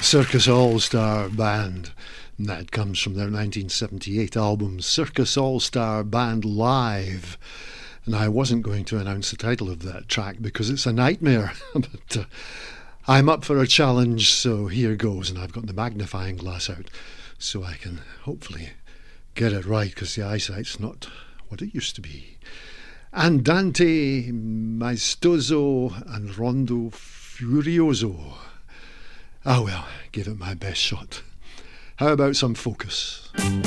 Circus All-Star Band. And that comes from their 1978 album Circus All-Star Band Live. And I wasn't going to announce the title of that track because it's a nightmare. But I'm up for a challenge, so here goes. And I've got the magnifying glass out so I can hopefully get it right, because the eyesight's not what it used to be. Andante, maestoso and rondo furioso. Ah well, give it my best shot. How about some Focus?